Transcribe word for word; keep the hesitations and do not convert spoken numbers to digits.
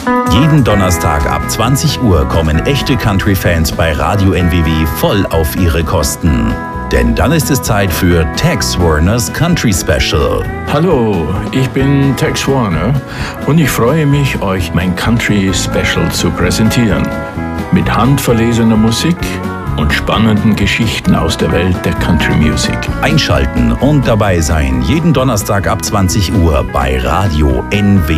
Jeden Donnerstag ab zwanzig Uhr kommen echte Country-Fans bei Radio N W W voll auf ihre Kosten. Denn dann ist es Zeit für Tex Warners Country Special. Hallo, ich bin Tex Warner und ich freue mich, euch mein Country Special zu präsentieren. Mit handverlesener Musik und spannenden Geschichten aus der Welt der Country Music. Einschalten und dabei sein, jeden Donnerstag ab zwanzig Uhr bei Radio N W W.